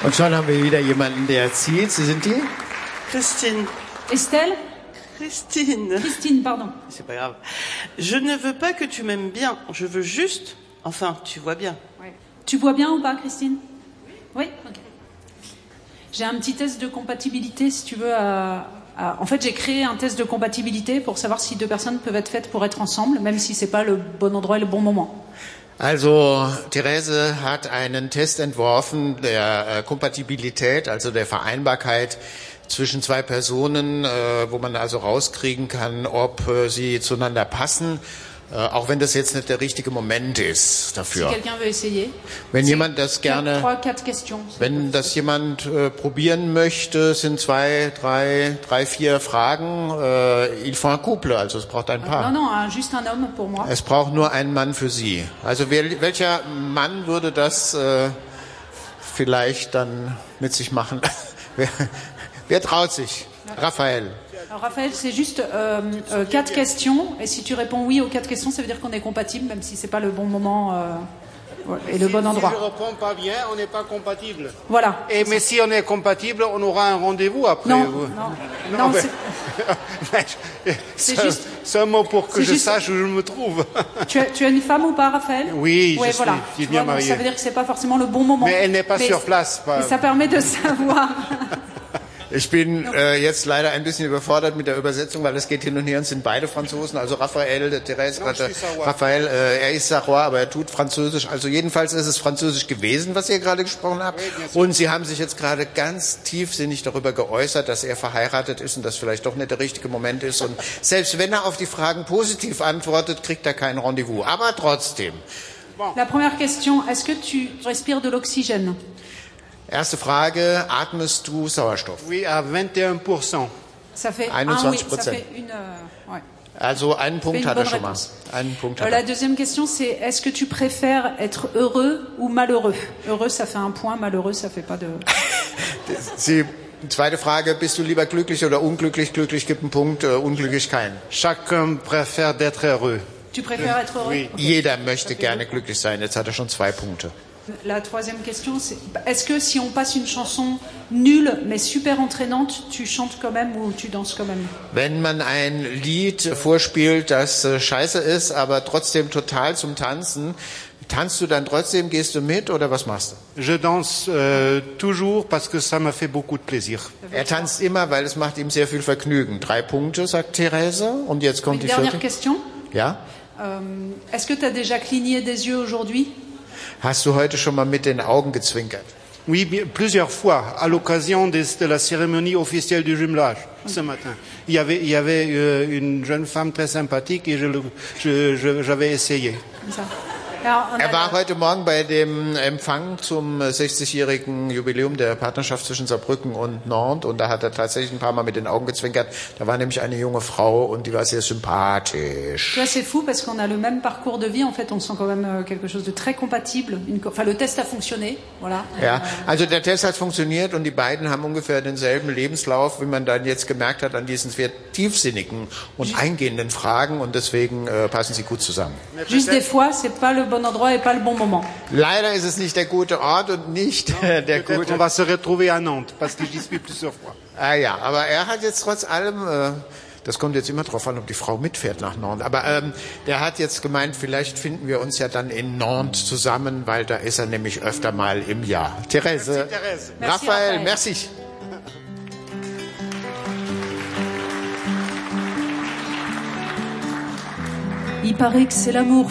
Und schon haben wir wieder jemanden, der zieht. Sie sind die? Christine. Estelle? Christine. Christine, pardon. C'est pas grave. Je ne veux pas que tu m'aimes bien. Je veux juste... Enfin, tu vois bien. Ouais. Tu vois bien ou pas, Christine? Oui. Ok. J'ai un petit test de compatibilité, si tu veux. En fait, j'ai créé un test de compatibilité pour savoir si deux personnes peuvent être faites pour être ensemble, même si c'est pas le bon endroit et le bon moment. Also, Therese hat einen Test entworfen der Kompatibilität, also der Vereinbarkeit zwischen zwei Personen, wo man also rauskriegen kann, ob sie zueinander passen, auch wenn das jetzt nicht der richtige Moment ist dafür. Si quelqu'un veut essayer. Wenn jemand das gerne, wenn das jemand probieren möchte, sind 2, 3, 4 Fragen. Il faut un couple, also es braucht ein Paar. Non, juste un homme pour moi. Es braucht nur einen Mann für Sie. Also welcher Mann würde das vielleicht dann mit sich machen? Wer traut sich? Raphaël. Alors Raphaël, c'est juste 4 questions, et si tu réponds oui aux 4 questions, ça veut dire qu'on est compatible, même si c'est pas le bon moment et le bon endroit. Si je réponds pas bien, on n'est pas compatible. Voilà. Mais si on est compatible, on aura un rendez-vous après. Non, c'est juste... C'est un mot pour que je sache où je me trouve. Tu as une femme ou pas, Raphaël? Oui, ouais, je suis bien marié. Ça veut dire que c'est pas forcément le bon moment. Mais elle n'est pas sur place. Mais ça permet de savoir... Ich bin jetzt leider ein bisschen überfordert mit der Übersetzung, weil es geht hin und her und sind beide Franzosen. Also Raphaël, Therese, Raphaël, er ist Sarrois, aber er tut Französisch. Also jedenfalls ist es Französisch gewesen, was ihr gerade gesprochen habt. Und Sie haben sich jetzt gerade ganz tiefsinnig darüber geäußert, dass er verheiratet ist und das vielleicht doch nicht der richtige Moment ist. Und selbst wenn er auf die Fragen positiv antwortet, kriegt er kein Rendezvous. Aber trotzdem. La première question, est-ce que tu respires de l'oxygène? Erste Frage, atmest du Sauerstoff? Oui, à 21%. Ça fait 21%. Ça fait une, ouais. Also einen Punkt hat er schon mal. Einen Punkt hat er. La deuxième question, c'est est-ce que tu préfères être heureux ou malheureux? Heureux, ça fait un point, malheureux, ça fait pas de... Zweite Frage, bist du lieber glücklich oder unglücklich? Glücklich gibt einen Punkt, unglücklich keinen. Chacun préfère d'être heureux. Tu préfères être heureux? Oui. Okay. Jeder möchte gerne glücklich sein. Jetzt hat er schon 2 Punkte. La troisième question, c'est est-ce que si on passe une chanson nulle mais super entraînante, tu chantes quand même ou tu danses quand même? Wenn man ein Lied vorspielt, das scheiße ist, aber trotzdem total zum Tanzen, tanzt du dann trotzdem, gehst du mit oder was machst du? Je danse toujours parce que ça m'a fait beaucoup de plaisir. Er tanzt immer, weil es macht ihm sehr viel Vergnügen. 3 Punkte, sagt Therese. Und jetzt kommt die vierte. Dernière question. Ja? Est-ce que tu as déjà cligné des yeux aujourd'hui? Hast du heute schon mal mit den Augen gezwinkert? Oui, plusieurs fois, à l'occasion de la cérémonie officielle du jumelage, ce matin. Il y avait une jeune femme très sympathique et j'avais essayé. Er war heute Morgen bei dem Empfang zum 60-jährigen Jubiläum der Partnerschaft zwischen Saarbrücken und Nantes und da hat er tatsächlich ein paar Mal mit den Augen gezwinkert. Da war nämlich eine junge Frau und die war sehr sympathisch. C'est fou parce qu'on a le même parcours de vie. En fait, on sent quand même quelque chose de très compatible. Enfin, le test a fonctionné, voilà. Ja, also der Test hat funktioniert und die beiden haben ungefähr denselben Lebenslauf, wie man dann jetzt gemerkt hat an diesen sehr tiefsinnigen und eingehenden Fragen und deswegen passen sie gut zusammen. Juste des fois, c'est pas le bon endroit et pas le bon moment. Leider ist es nicht der gute Ort und nicht der gute... On va se retrouver à Nantes, parce que j'y suis plusieurs fois. Ah ja, aber er hat jetzt trotz allem, das kommt jetzt immer drauf an, ob die Frau mitfährt nach Nantes, aber der hat jetzt gemeint, vielleicht finden wir uns ja dann in Nantes zusammen, weil da ist er nämlich öfter mal im Jahr. Therese, Raphaël, merci. Il paraît que c'est l'amour